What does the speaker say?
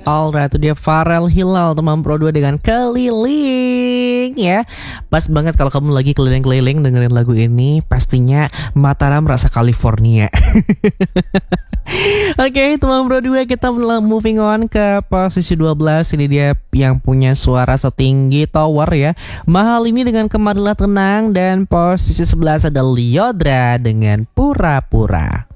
Alright, itu dia Farel Hilal teman Pro 2 dengan Keliling ya. Pas banget kalau kamu lagi keliling-keliling dengerin lagu ini, pastinya Mataram rasa California. Oke, teman Pro 2, kita moving on ke posisi 12. Ini dia yang punya suara setinggi tower ya. Mahal ini dengan Kemarilah Tenang. Dan posisi 11 ada Lyodra dengan Pura-Pura.